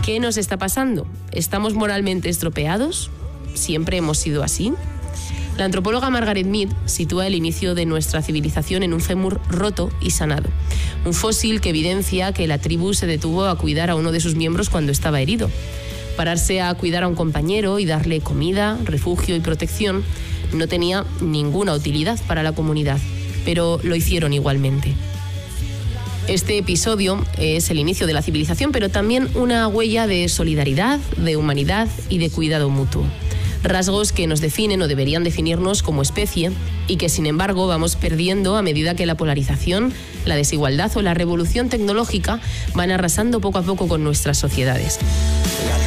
¿Qué nos está pasando? ¿Estamos moralmente estropeados? ¿Siempre hemos sido así? La antropóloga Margaret Mead sitúa el inicio de nuestra civilización en un fémur roto y sanado. Un fósil que evidencia que la tribu se detuvo a cuidar a uno de sus miembros cuando estaba herido. Pararse a cuidar a un compañero y darle comida, refugio y protección no tenía ninguna utilidad para la comunidad, pero lo hicieron igualmente. Este episodio es el inicio de la civilización, pero también una huella de solidaridad, de humanidad y de cuidado mutuo. Rasgos que nos definen o deberían definirnos como especie y que, sin embargo, vamos perdiendo a medida que la polarización, la desigualdad o la revolución tecnológica van arrasando poco a poco con nuestras sociedades.